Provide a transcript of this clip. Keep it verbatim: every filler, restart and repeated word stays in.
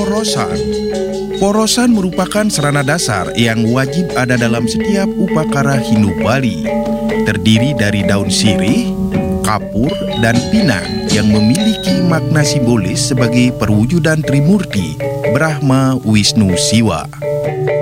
Porosan. Porosan merupakan sarana dasar yang wajib ada dalam setiap upacara Hindu Bali. Terdiri dari daun sirih, kapur, dan pinang yang memiliki makna simbolis sebagai perwujudan Trimurti, Brahma, Wisnu, Siwa.